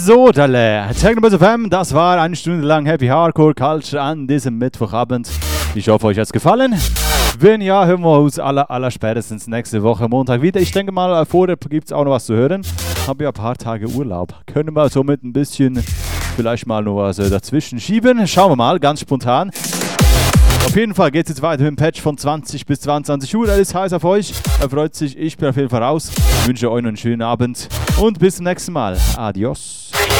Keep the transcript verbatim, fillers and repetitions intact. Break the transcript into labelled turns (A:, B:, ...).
A: So, Dalle, Technobus F M, das war eine Stunde lang Happy Hardcore Culture an diesem Mittwochabend. Ich hoffe, euch hat es gefallen. Wenn ja, hören wir uns aller, aller spätestens nächste Woche Montag wieder. Ich denke mal, vorher gibt es auch noch was zu hören. Habe ja ein paar Tage Urlaub. Können wir somit ein bisschen vielleicht mal noch was dazwischen schieben. Schauen wir mal, ganz spontan. Auf jeden Fall geht es jetzt weiter mit dem Patch von zwanzig bis zweiundzwanzig Uhr. Alles heiß auf euch. Er freut sich. Ich bin auf jeden Fall raus. Ich wünsche euch noch einen schönen Abend und bis zum nächsten Mal. Adios.